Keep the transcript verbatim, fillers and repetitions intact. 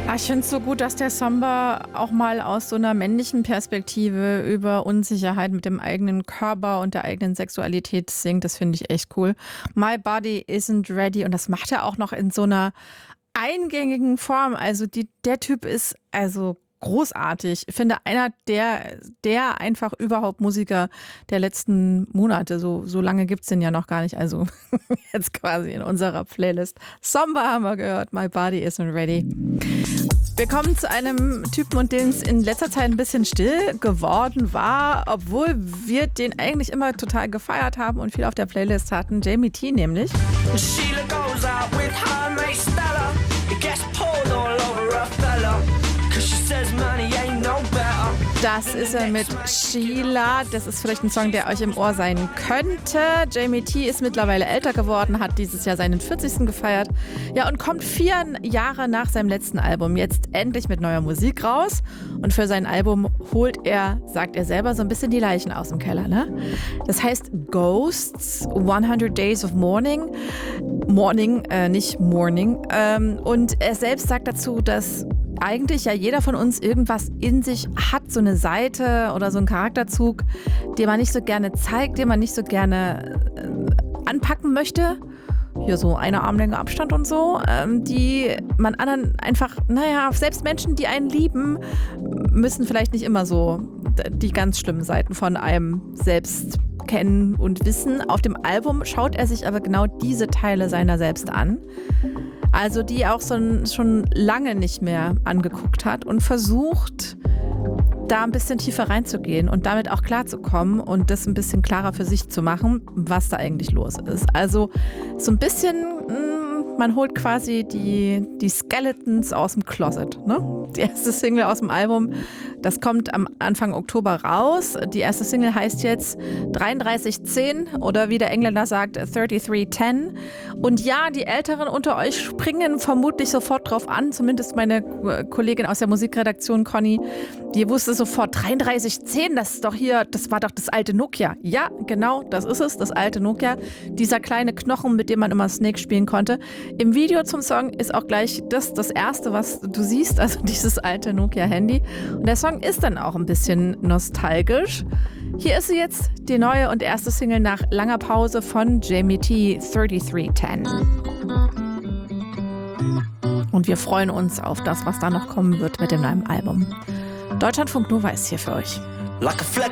Ah, ich finde es so gut, dass der Samba auch mal aus so einer männlichen Perspektive über Unsicherheit mit dem eigenen Körper und der eigenen Sexualität singt. Das finde ich echt cool. My Body Isn't Ready. Und das macht er auch noch in so einer eingängigen Form. Also die, der Typ ist also großartig. Ich finde, einer der, der einfach überhaupt Musiker der letzten Monate. So, so lange gibt es den ja noch gar nicht. Also jetzt quasi in unserer Playlist. Samba haben wir gehört. My Body Isn't Ready. Wir kommen zu einem Typen, und dem es in letzter Zeit ein bisschen still geworden war, obwohl wir den eigentlich immer total gefeiert haben und viel auf der Playlist hatten. Jamie T nämlich. Sheila goes out with her mate Stella. It gets pulled all over her fella. Cause she says money ain't no better. Das ist er mit Sheila. Das ist vielleicht ein Song, der euch im Ohr sein könnte. Jamie T ist mittlerweile älter geworden, hat dieses Jahr seinen vierzigsten gefeiert. Ja, und kommt vier Jahre nach seinem letzten Album jetzt endlich mit neuer Musik raus. Und für sein Album holt er, sagt er selber, so ein bisschen die Leichen aus dem Keller, ne? Das heißt Ghosts, hundert Days of Mourning. Morning, äh, nicht Morning. Ähm, und er selbst sagt dazu, dass eigentlich ja jeder von uns irgendwas in sich hat, so eine Seite oder so einen Charakterzug, den man nicht so gerne zeigt, den man nicht so gerne äh, anpacken möchte. Hier so eine Armlänge Abstand und so, ähm, die man anderen einfach, naja, selbst Menschen, die einen lieben, müssen vielleicht nicht immer so die ganz schlimmen Seiten von einem selbst kennen und wissen. Auf dem Album schaut er sich aber genau diese Teile seiner selbst an. Also die auch so schon lange nicht mehr angeguckt hat und versucht, da ein bisschen tiefer reinzugehen und damit auch klarzukommen und das ein bisschen klarer für sich zu machen, was da eigentlich los ist. Also so ein bisschen, mh, man holt quasi die, die Skeletons aus dem Closet, ne? Die erste Single aus dem Album, das kommt am Anfang Oktober raus. Die erste Single heißt jetzt dreiunddreißig zehn oder wie der Engländer sagt, dreiunddreißig zehn. Und ja, die Älteren unter euch springen vermutlich sofort drauf an, zumindest meine Kollegin aus der Musikredaktion, Conny, die wusste sofort, dreiunddreißig zehn, das ist doch hier, das war doch das alte Nokia. Ja, genau, das ist es, das alte Nokia. Dieser kleine Knochen, mit dem man immer Snake spielen konnte. Im Video zum Song ist auch gleich das, das erste, was du siehst, also dieses alte Nokia-Handy. Und der Song ist dann auch ein bisschen nostalgisch. Hier ist sie jetzt, die neue und erste Single nach langer Pause von Jamie T, dreiunddreißig zehn. Und wir freuen uns auf das, was da noch kommen wird mit dem neuen Album. Deutschlandfunk Nova ist hier für euch. Like a fleck